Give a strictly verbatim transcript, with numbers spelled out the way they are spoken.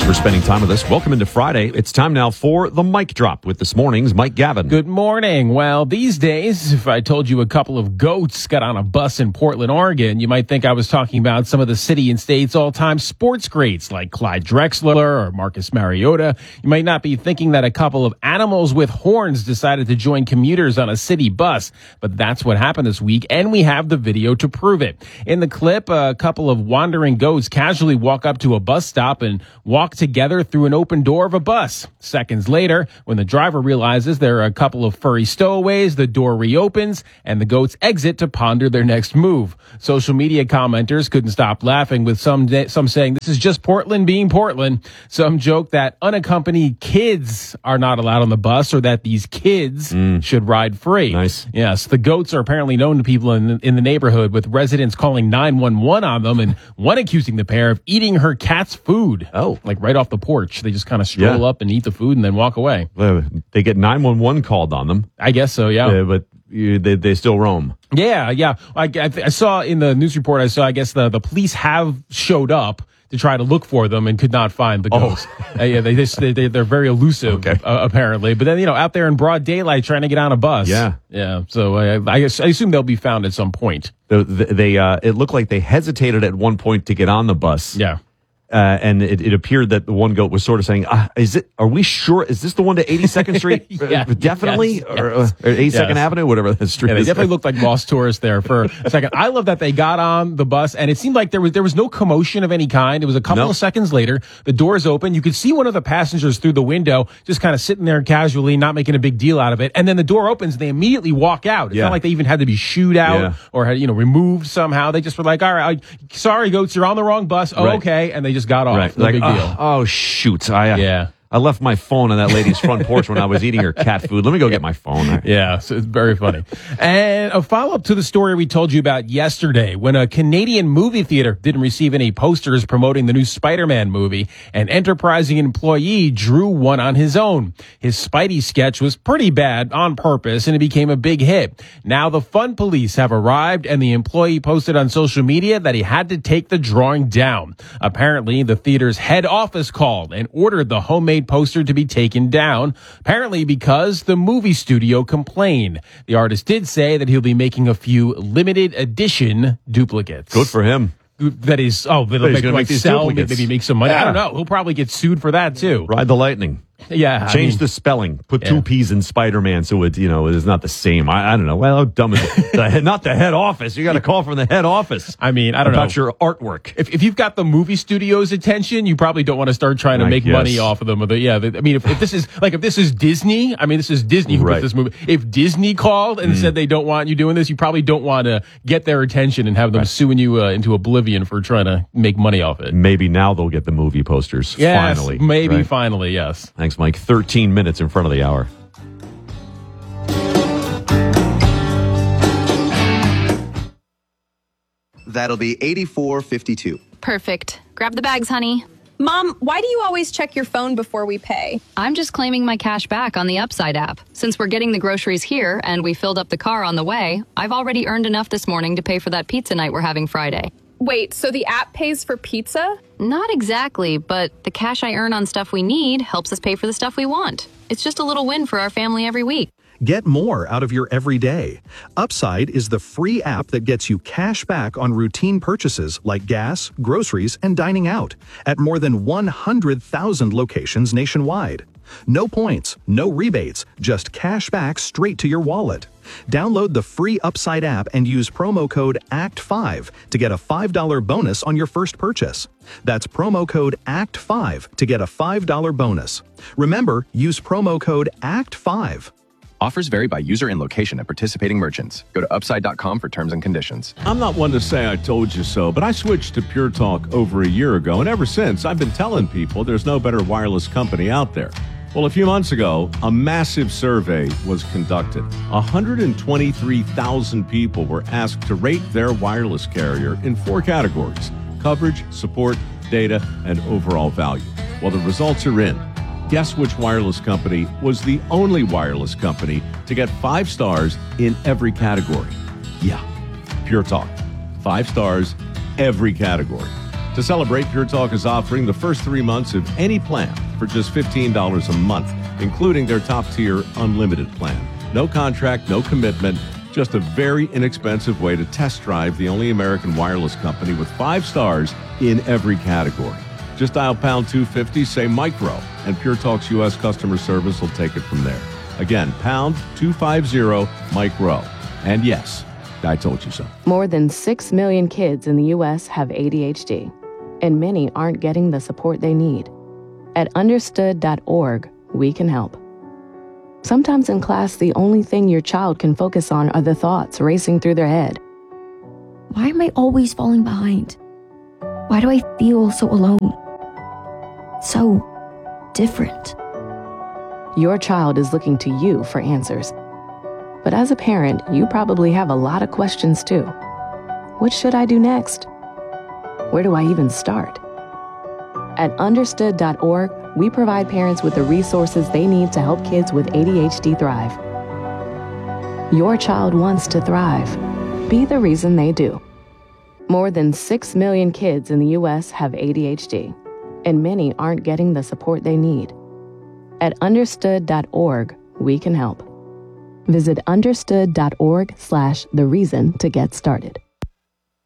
for spending time with us. Welcome into Friday. It's time now for the Mic Drop with this morning's Mike Gavin. Good morning. Well, these days, if I told you a couple of goats got on a bus in Portland, Oregon, you might think I was talking about some of the city and state's all-time sports greats like Clyde Drexler or Marcus Mariota. You might not be thinking that a couple of animals with horns decided to join commuters on a city bus, but that's what happened this week, and we have the video to prove it. In the clip, a couple of wandering goats casually walk up to a bus stop and walk together through an open door of a bus. Seconds later, when the driver realizes there are a couple of furry stowaways, the door reopens and the goats exit to ponder their next move. Social media commenters couldn't stop laughing, with some some saying this is just Portland being Portland. Some joke that unaccompanied kids are not allowed on the bus, or that these kids mm. should ride free. Nice. Yes, the goats are apparently known to people in the, in the neighborhood, with residents calling nine one one on them, and one accusing the pair of eating her cat's food. Oh. Like right off the porch. They just kind of stroll Yeah. up and eat the food and then walk away. Uh, they get nine one one called on them. I guess so, yeah. Uh, but you, they, they still roam. Yeah, yeah. I, I, I saw in the news report, I saw, I guess the, the police have showed up to try to look for them and could not find the ghosts. Oh. uh, yeah, they, just, they, they, they're very elusive, okay. uh, apparently. But then, you know, out there in broad daylight trying to get on a bus. Yeah. Yeah. So uh, I, guess, I assume they'll be found at some point. They, they uh, it looked like they hesitated at one point to get on the bus. Yeah. Uh, and it, it appeared that the one goat was sort of saying, ah, "Is it? Are we sure? Is this the one to eighty-second Street? yeah, uh, definitely, yes, or, yes. uh, or eighty-second Yes. Avenue, whatever the street Yeah, they is." definitely looked like lost tourists there for a second. I love that they got on the bus, and it seemed like there was there was no commotion of any kind. It was a couple Nope. of seconds later, the doors open. You could see one of the passengers through the window, just kind of sitting there casually, not making a big deal out of it. And then the door opens, and they immediately walk out. It's Yeah. not like they even had to be shooed out Yeah. or had, you know, removed somehow. They just were like, "All right, I, sorry, goats, you're on the wrong bus." Oh, Right. okay, and they just got off. Right. No Like, big oh, deal. oh, shoot! I uh, Yeah. I left my phone on that lady's front porch when I was eating her cat food. Let me go get my phone. Yeah, so it's very funny. And a follow-up to the story we told you about yesterday, when a Canadian movie theater didn't receive any posters promoting the new Spider-Man movie, an enterprising employee drew one on his own. His Spidey sketch was pretty bad on purpose, and it became a big hit. Now the fun police have arrived, and the employee posted on social media that he had to take the drawing down. Apparently, the theater's head office called and ordered the homemade poster to be taken down, apparently because the movie studio complained. The artist did say that he'll be making a few limited edition duplicates. Good for him. That is, oh, that'll He's make, gonna like make these sell, duplicates. maybe make some money. Yeah. I don't know. He'll probably get sued for that too. Ride the lightning. Yeah. I Change mean, the spelling. Put yeah. two P's in Spider-Man so it, you know, it is not the same. I, I don't know. Well, how dumb is it? the, head- not the head office. You got a call from the head office. I mean, I don't about know. your artwork. If, if you've got the movie studio's attention, you probably don't want to start trying to I make guess. money off of them. Or the, yeah, the, I mean, if, if this is like if this is Disney, I mean, this is Disney who Right. put this movie. If Disney called and Mm. said they don't want you doing this, you probably don't want to get their attention and have them suing you uh, into oblivion for trying to make money off it. Maybe now they'll get the movie posters. Yes, Finally. maybe Right? finally, yes. Thanks, Mike. thirteen minutes in front of the hour. That'll be eighty-four fifty-two. Perfect. Grab the bags, honey. Mom, why do you always check your phone before we pay? I'm just claiming my cash back on the Upside app. Since we're getting the groceries here and we filled up the car on the way, I've already earned enough this morning to pay for that pizza night we're having Friday. Wait, so the app pays for pizza? Not exactly, but the cash I earn on stuff we need helps us pay for the stuff we want. It's just a little win for our family every week. Get more out of your everyday. Upside is the free app that gets you cash back on routine purchases like gas, groceries, and dining out at more than one hundred thousand locations nationwide. No points, no rebates, just cash back straight to your wallet. Download the free Upside app and use promo code A C T five to get a five dollars bonus on your first purchase. That's promo code A C T five to get a five dollars bonus. Remember, use promo code A C T five. Offers vary by user and location at participating merchants. Go to upside dot com for terms and conditions. I'm not one to say I told you so, but I switched to Pure Talk over a year ago, and ever since, I've been telling people there's no better wireless company out there. Well, a few months ago, a massive survey was conducted. one hundred twenty-three thousand people were asked to rate their wireless carrier in four categories: coverage, support, data, and overall value. Well, the results are in. Guess which wireless company was the only wireless company to get five stars in every category? Yeah, Pure Talk. Five stars, every category. To celebrate, Pure Talk is offering the first three months of any plan for just fifteen dollars a month, including their top-tier unlimited plan. No contract, no commitment, just a very inexpensive way to test drive the only American wireless company with five stars in every category. Just dial pound two fifty, say micro, and Pure Talk's U S customer service will take it from there. Again, pound two fifty, micro. And yes, I told you so. More than six million kids in the U S have A D H D, and many aren't getting the support they need. At understood dot org, we can help. Sometimes in class, the only thing your child can focus on are the thoughts racing through their head. Why am I always falling behind? Why do I feel so alone? So different. Your child is looking to you for answers. But as a parent, you probably have a lot of questions too. What should I do next? Where do I even start? At understood dot org, we provide parents with the resources they need to help kids with A D H D thrive. Your child wants to thrive. Be the reason they do. More than six million kids in the U S have A D H D, and many aren't getting the support they need. At understood dot org, we can help. Visit understood dot org slash the reason to get started.